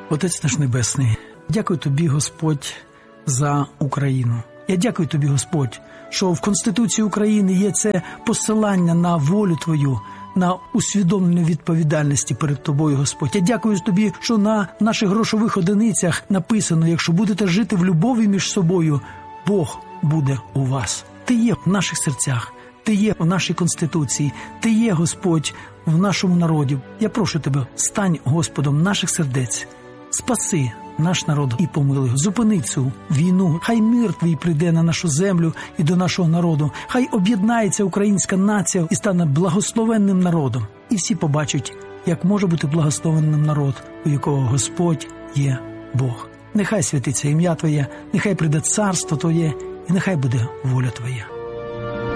Отець наш Небесний, дякую Тобі, Господь, за Україну. Я дякую Тобі, Господь, що в Конституції України є це посилання на волю Твою, на усвідомлену відповідальності перед Тобою, Господь. Я дякую Тобі, що на наших грошових одиницях написано, якщо будете жити в любові між собою, Бог буде у вас. Ти є в наших серцях, Ти є в нашій Конституції, Ти є, Господь, в нашому народі. Я прошу Тебе, стань Господом наших сердець, спаси наш народ і помилуй. Зупини цю війну. Хай мир Твій прийде на нашу землю і до нашого народу. Хай об'єднається українська нація і стане благословенним народом. І всі побачать, як може бути благословенним народ, у якого Господь є Бог. Нехай святиться ім'я Твоє, нехай прийде царство Твоє, і нехай буде воля Твоя.